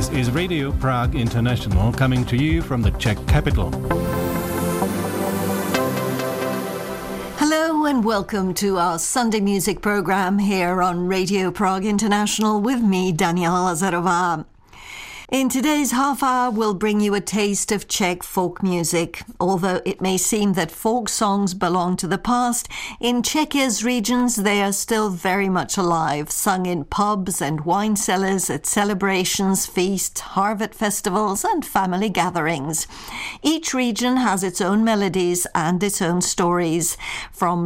This is Radio Prague International coming to you from the Czech capital. Hello and welcome to our Sunday music program here on Radio Prague International with me, Daniela Lazarová. In today's half hour, we'll bring you a taste of Czech folk music. Although it may seem that folk songs belong to the past, in Czechia's regions they are still very much alive, sung in pubs and wine cellars at celebrations, feasts, harvest festivals and family gatherings. Each region has its own melodies and its own stories. From